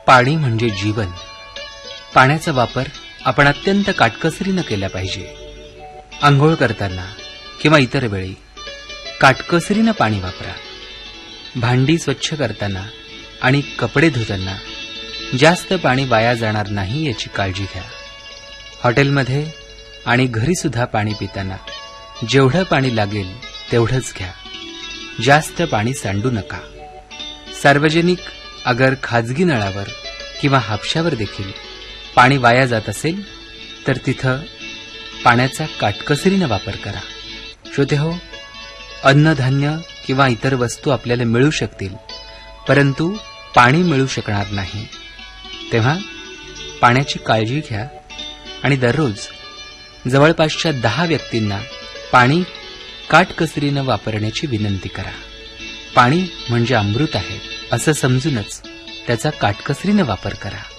पाणी म्हणजे जीवन. पाण्याचा वापर आपण अत्यंत काटकसरीनं केला पाहिजे. आंघोळ करताना किंवा इतर वेळी काटकसरीनं पाणी वापरा. भांडी स्वच्छ करताना आणि कपडे धुताना जास्त पाणी वाया जाणार नाही याची काळजी घ्या. हॉटेलमध्ये आणि घरीसुद्धा पाणी पिताना जेवढं पाणी लागेल तेवढंच घ्या. जास्त पाणी सांडू नका. सार्वजनिक अगर खाजगी नळावर किंवा हापशावर देखील पाणी वाया जात असेल तर तिथं पाण्याचा काटकसरीनं वापर करा. श्रोतेहो, अन्नधान्य किंवा इतर वस्तू आपल्याला मिळू शकतील, परंतु पाणी मिळू शकणार नाही. तेव्हा पाण्याची काळजी घ्या आणि दररोज जवळपासच्या 10 व्यक्तींना पाणी काटकसरीनं वापरण्याची विनंती करा. पाणी म्हणजे अमृत आहे असं समजूनच त्याचा काटकसरीनं वापर करा.